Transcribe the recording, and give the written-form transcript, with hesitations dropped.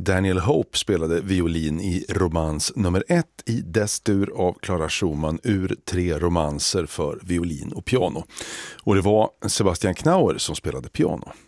Daniel Hope spelade violin i romans nummer 1 i Destur av Clara Schumann ur 3 romanser för violin och piano. Och det var Sebastian Knauer som spelade piano.